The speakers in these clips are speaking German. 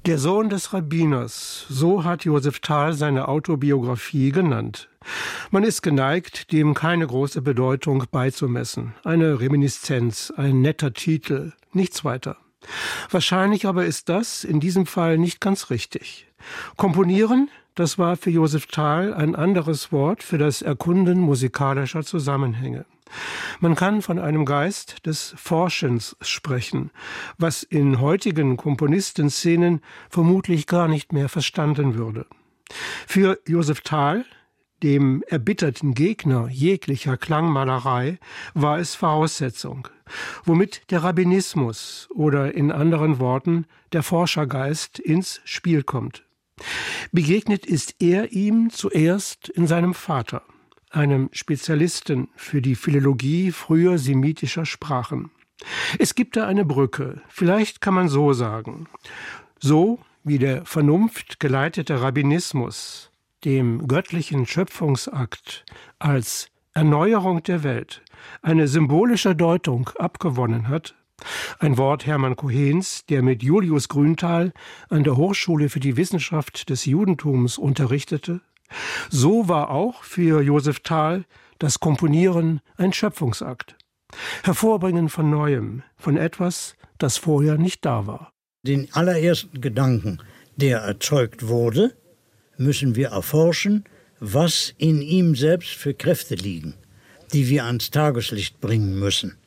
Der Sohn des Rabbiners, so hat Josef Thal seine Autobiografie genannt. Man ist geneigt, dem keine große Bedeutung beizumessen. Eine Reminiszenz, ein netter Titel, nichts weiter. Wahrscheinlich aber ist das in diesem Fall nicht ganz richtig. Komponieren, das war für Josef Thal ein anderes Wort für das Erkunden musikalischer Zusammenhänge. Man kann von einem Geist des Forschens sprechen, was in heutigen Komponistenszenen vermutlich gar nicht mehr verstanden würde. Für Josef Thal, dem erbitterten Gegner jeglicher Klangmalerei, war es Voraussetzung, womit der Rabbinismus oder in anderen Worten der Forschergeist ins Spiel kommt. Begegnet ist er ihm zuerst in seinem Vater, einem Spezialisten für die Philologie früher semitischer Sprachen. Es gibt da eine Brücke, vielleicht kann man so sagen. So wie der Vernunft geleitete Rabbinismus dem göttlichen Schöpfungsakt als Erneuerung der Welt eine symbolische Deutung abgewonnen hat, ein Wort Hermann Cohens, der mit Julius Grünthal an der Hochschule für die Wissenschaft des Judentums unterrichtete, so war auch für Josef Thal das Komponieren ein Schöpfungsakt. Hervorbringen von Neuem, von etwas, das vorher nicht da war. Den allerersten Gedanken, der erzeugt wurde, müssen wir erforschen, was in ihm selbst für Kräfte liegen, die wir ans Tageslicht bringen müssen.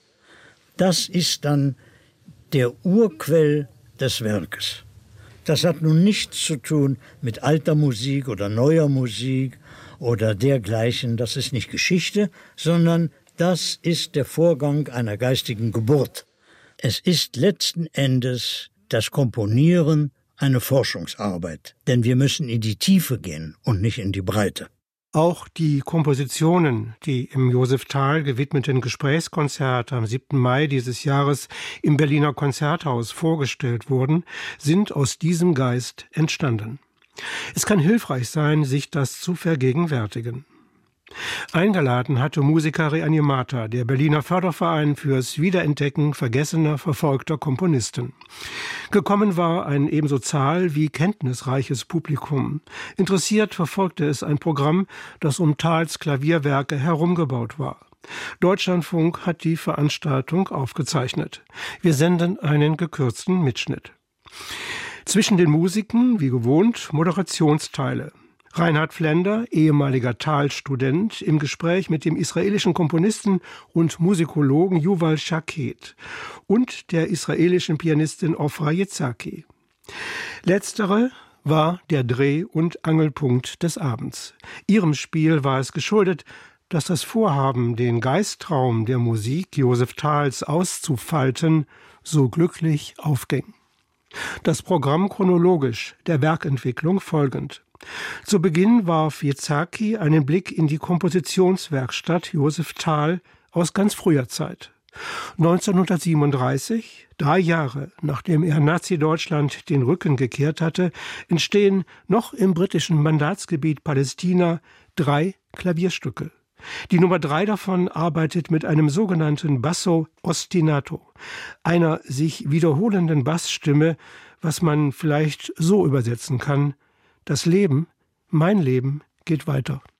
Das ist dann der Urquell des Werkes. Das hat nun nichts zu tun mit alter Musik oder neuer Musik oder dergleichen. Das ist nicht Geschichte, sondern das ist der Vorgang einer geistigen Geburt. Es ist letzten Endes das Komponieren eine Forschungsarbeit, denn wir müssen in die Tiefe gehen und nicht in die Breite. Auch die Kompositionen, die im Josef Thal gewidmeten Gesprächskonzert am 7. Mai dieses Jahres im Berliner Konzerthaus vorgestellt wurden, sind aus diesem Geist entstanden. Es kann hilfreich sein, sich das zu vergegenwärtigen. Eingeladen hatte Musica Reanimata, der Berliner Förderverein fürs Wiederentdecken vergessener, verfolgter Komponisten. Gekommen war ein ebenso zahl- wie kenntnisreiches Publikum. Interessiert verfolgte es ein Programm, das um Thals Klavierwerke herumgebaut war. Deutschlandfunk hat die Veranstaltung aufgezeichnet. Wir senden einen gekürzten Mitschnitt. Zwischen den Musiken, wie gewohnt, Moderationsteile. Reinhard Flender, ehemaliger Thal-Student, im Gespräch mit dem israelischen Komponisten und Musikologen Yuval Shaket und der israelischen Pianistin Ofra Yitzhaki. Letztere war der Dreh- und Angelpunkt des Abends. Ihrem Spiel war es geschuldet, dass das Vorhaben, den Geisttraum der Musik Josef Thals auszufalten, so glücklich aufging. Das Programm chronologisch, der Werkentwicklung folgend. Zu Beginn warf Yitzhaki einen Blick in die Kompositionswerkstatt Josef Thal aus ganz früher Zeit. 1937, 3 Jahre nachdem er Nazi-Deutschland den Rücken gekehrt hatte, entstehen noch im britischen Mandatsgebiet Palästina 3 Klavierstücke. Die Nummer 3 davon arbeitet mit einem sogenannten Basso ostinato, einer sich wiederholenden Bassstimme, was man vielleicht so übersetzen kann: Das Leben, mein Leben, geht weiter.